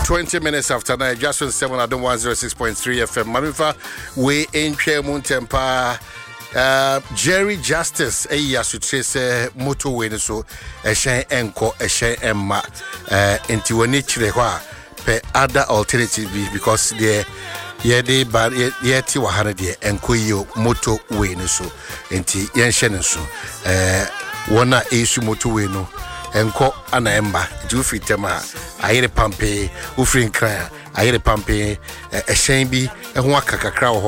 20 minutes after 9, just on 7 at 106.3 FM. Mamifa, we in Chairman Tempa. Jerry Justice, Yasutrese, motorway, so a shan enko, a shan emma, into a niche per other alternative because they they ban yet 100 enko motorway, so into Yanshan so wana issue motorway no. Enko ana emba jufi tema ayere pampe ufrin kra ayere pampe ehyen bi eho akakakra